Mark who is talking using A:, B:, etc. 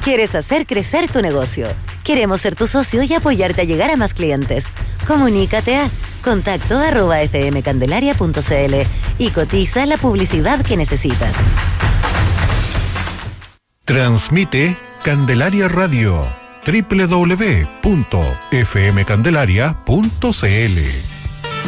A: ¿Quieres hacer crecer tu negocio? Queremos ser tu socio y apoyarte a llegar a más clientes. Comunícate a contacto@fmcandelaria.cl y cotiza la publicidad que necesitas.
B: Transmite Candelaria Radio, www.fmcandelaria.cl.